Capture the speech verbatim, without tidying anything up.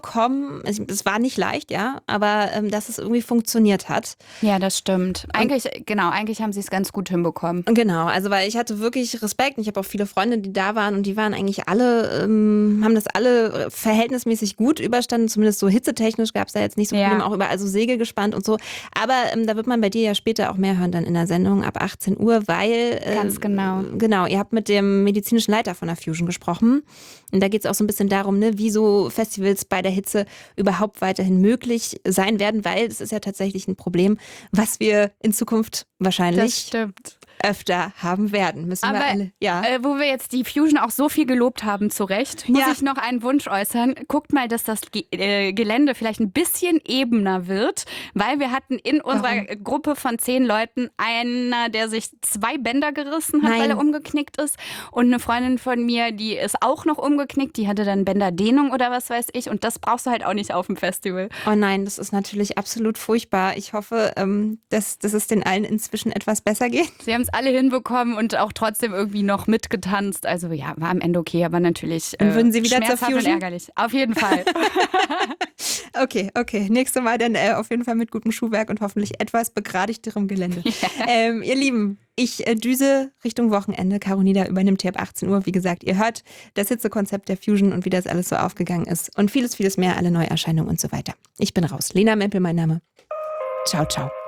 kommen, es, es war nicht leicht, ja, aber ähm, dass es irgendwie funktioniert hat. Ja, das stimmt. Eigentlich, und, genau, eigentlich haben sie es ganz gut hinbekommen. Genau, also weil ich hatte wirklich Respekt. Ich habe auch viele Freunde, die da waren und die waren eigentlich alle, ähm, haben das alle verhältnismäßig gut überstanden, zumindest so hitzetechnisch gab es da jetzt nicht so Ja. Probleme, auch überall so Segel gespannt und so. Aber ähm, da wird man bei dir ja später auch mehr hören dann in der Sendung ab achtzehn Uhr, weil äh, Ganz genau. Genau, ihr habt mit dem medizinischen Leiter von der Fusion gesprochen. Und da geht es auch so ein bisschen darum, ne, wie so Festivals bei der Hitze überhaupt weiterhin möglich sein werden, weil es ist ja tatsächlich ein Problem, was wir in Zukunft wahrscheinlich Das stimmt. öfter haben werden. Müssen Aber wir alle, ja. äh, wo wir jetzt die Fusion auch so viel gelobt haben, zu Recht, muss Ja. ich noch einen Wunsch äußern. Guckt mal, dass das Ge äh, Gelände vielleicht ein bisschen ebener wird, weil wir hatten in unserer Warum? Gruppe von zehn Leuten einer, der sich zwei Bänder gerissen hat, Nein. weil er umgeknickt ist. Und eine Freundin von mir, die ist auch noch umgeknickt, die hatte dann Bänderdehnung oder was weiß ich. Und das brauchst du halt auch nicht auf dem Festival. Oh nein, das ist natürlich absolut furchtbar. Ich hoffe, ähm, dass, dass es den allen inzwischen etwas besser geht. Sie haben es alle hinbekommen und auch trotzdem irgendwie noch mitgetanzt. Also ja, war am Ende okay, aber natürlich Und würden Sie äh, wieder zur schmerzhaft und Fusion? ärgerlich. Auf jeden Fall. Okay, okay. Nächstes Mal dann äh, auf jeden Fall mit gutem Schuhwerk und hoffentlich etwas begradigterem Gelände. ähm, ihr Lieben, ich äh, düse Richtung Wochenende. Caronida übernimmt hier ab achtzehn Uhr. Wie gesagt, ihr hört das Hitzekonzept der Fusion und wie das alles so aufgegangen ist. Und vieles, vieles mehr, alle Neuerscheinungen und so weiter. Ich bin raus. Lena Mempel, mein Name. Ciao, ciao.